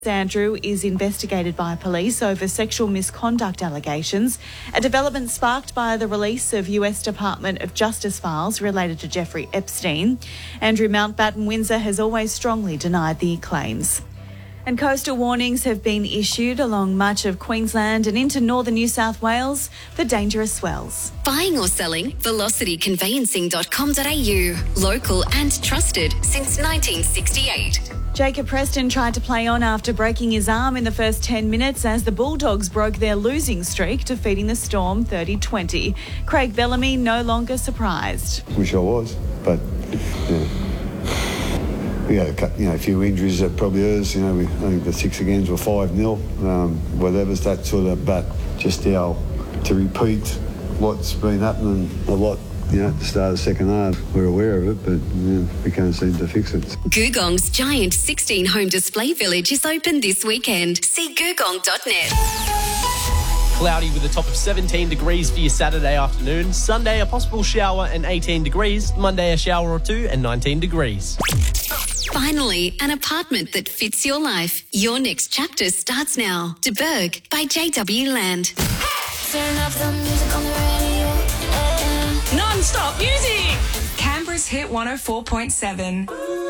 Andrew is investigated by police over sexual misconduct allegations, a development sparked by the release of US Department of Justice files related to Jeffrey Epstein. Andrew Mountbatten Windsor has always strongly denied the claims. And coastal warnings have been issued along much of Queensland and into northern New South Wales for dangerous swells. Buying or selling? velocityconveyancing.com.au. Local and trusted since 1968. Jacob Preston tried to play on after breaking his arm in the first 10 minutes as the Bulldogs broke their losing streak, defeating the Storm 30-20. Craig Bellamy no longer surprised. Wish I was, but yeah. We had a few injuries that probably hers. I think the 6 agains were 5-0. Whatever's that sort of, but just how to repeat what's been happening a lot. At the start of the second half, we're aware of it, but we can't seem to fix it. Googong's giant 16-home display village is open this weekend. See googong.net. Cloudy with a top of 17 degrees for your Saturday afternoon. Sunday, a possible shower and 18 degrees. Monday, a shower or two and 19 degrees. Finally, an apartment that fits your life. Your next chapter starts now. De Berg by JW Land. Turn up the music on the radio. Non-stop music! Canberra's Hit 104.7.